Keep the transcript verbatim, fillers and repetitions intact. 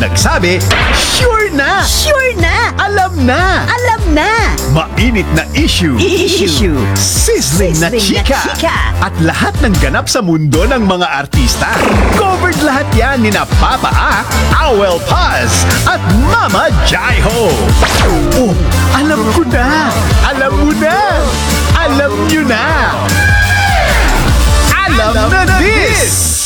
nagsabi, sure na! Sure na! Alam na! Alam na! Mainit na issue! Issue! Sizzling na Sizzling na chika! chika. At lahat ng ganap sa mundo ng mga artista. Covered lahat yan ni na Papa A, Awel Paz, at Mama Jaiho. Oh, alam ko na! Alam mo na! Alam nyo na! Alam na this!